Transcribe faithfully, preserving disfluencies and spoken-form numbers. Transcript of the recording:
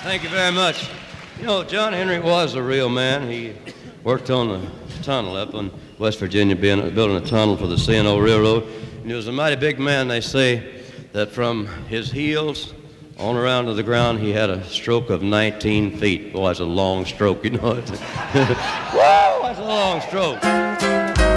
Thank you very much. You know, John Henry was a real man. He worked on the tunnel up in West Virginia, being, building a tunnel for the C and O Railroad. And he was a mighty big man. They say that from his heels on around to the ground, he had a stroke of nineteen feet. Boy, that's a long stroke, you know. Whoa, that's a long stroke.